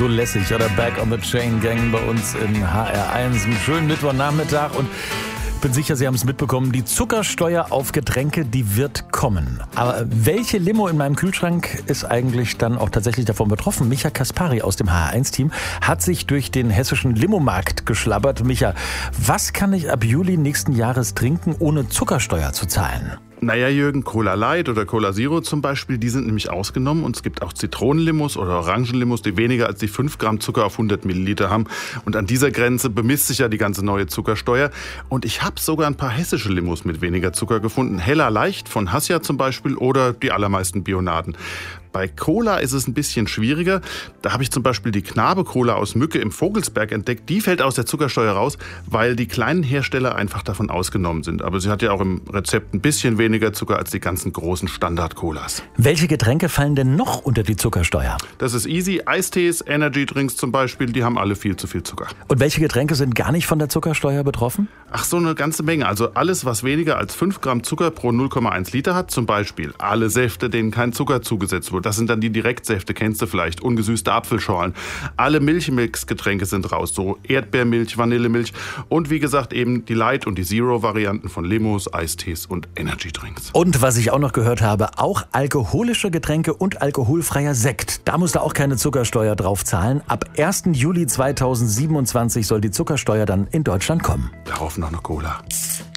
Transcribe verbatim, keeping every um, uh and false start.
so lässig. Oder Back on the Chain Gang bei uns in H R eins. Einen schönen Mittwochnachmittag und ich bin sicher, Sie haben es mitbekommen, die Zuckersteuer auf Getränke, die wird kommen. Aber welche Limo in meinem Kühlschrank ist eigentlich dann auch tatsächlich davon betroffen? Micha Kaspari aus dem H R eins Team hat sich durch den hessischen Limomarkt geschlabbert. Micha, was kann ich ab Juli nächsten Jahres trinken, ohne Zuckersteuer zu zahlen? Naja, Jürgen, Cola Light oder Cola Zero zum Beispiel, die sind nämlich ausgenommen. Und es gibt auch Zitronenlimos oder Orangenlimos, die weniger als die fünf Gramm Zucker auf hundert Milliliter haben. Und an dieser Grenze bemisst sich ja die ganze neue Zuckersteuer. Und ich habe sogar ein paar hessische Limos mit weniger Zucker gefunden. Heller Leicht von Hassia zum Beispiel oder die allermeisten Bionaden. Bei Cola ist es ein bisschen schwieriger. Da habe ich zum Beispiel die Knabe Cola aus Mücke im Vogelsberg entdeckt. Die fällt aus der Zuckersteuer raus, weil die kleinen Hersteller einfach davon ausgenommen sind. Aber sie hat ja auch im Rezept ein bisschen weniger Zucker als die ganzen großen Standard-Colas. Welche Getränke fallen denn noch unter die Zuckersteuer? Das ist easy. Eistees, Energy-Drinks zum Beispiel, die haben alle viel zu viel Zucker. Und welche Getränke sind gar nicht von der Zuckersteuer betroffen? Ach, so eine ganze Menge. Also alles, was weniger als fünf Gramm Zucker pro null Komma eins Liter hat. Zum Beispiel alle Säfte, denen kein Zucker zugesetzt wurde. Das sind dann die Direktsäfte, kennst du vielleicht, ungesüßte Apfelschorlen. Alle Milchmix-Getränke sind raus, so Erdbeermilch, Vanillemilch und wie gesagt eben die Light- und die Zero-Varianten von Limos, Eistees und Energy-Drinks. Und was ich auch noch gehört habe, auch alkoholische Getränke und alkoholfreier Sekt. Da muss da auch keine Zuckersteuer drauf zahlen. Ab ersten Juli zweitausendsiebenundzwanzig soll die Zuckersteuer dann in Deutschland kommen. Darauf noch eine Cola.